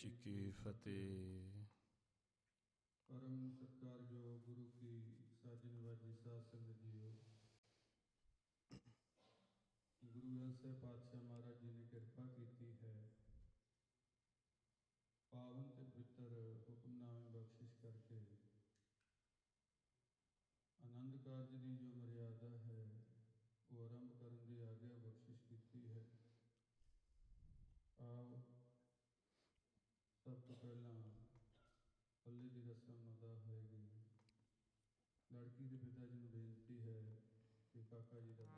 ਜੀ ਕੀ ਫਤਿਹ। ਪਰਮ ਸਤਿਕਾਰਯੋਗ ਗੁਰੂ ਕੀ ਸਾਜਨ ਵਾਜੀ ਸਾਧ ਸੰਗਤ ਜੀਓ, ਗੁਰੂ ਗ੍ਰੰਥ ਸਾਹਿਬ ਪਾਤਸ਼ਾਹ ਮਹਾਰਾਜ ਜੀ ਨੇ ਕਿਰਪਾ ਕੀਤੀ ਹੈ, ਪਾਵਨ ਤੇ ਪਵਿੱਤਰ ਹੁਕਮਨਾਮੇ ਬਖਸ਼ਿਸ਼ ਕਰਕੇ ਆਨੰਦ ਕਾਰਜ ਦੀ ਜੋ ਮਰਿਆਦਾ ਹੈ ਉਹ ਆਰੰਭ ਕਰਨ ਦੀ ਆਗਿਆ ਬਖਸ਼ਿਸ਼ ਕੀਤੀ ਹੈ। ਆਓ ਸਭ ਤੋਂ ਪਹਿਲਾਂ ਪੱਲੇ ਦੀ ਰਸਮ ਅਦਾ ਹੋਏਗੀ। ਲੜਕੀ ਦੇ ਪਿਤਾ ਜੀ ਨੂੰ ਬੇਨਤੀ ਹੈ ਕਿ ਕਾਕਾ ਜੀ ਦਾ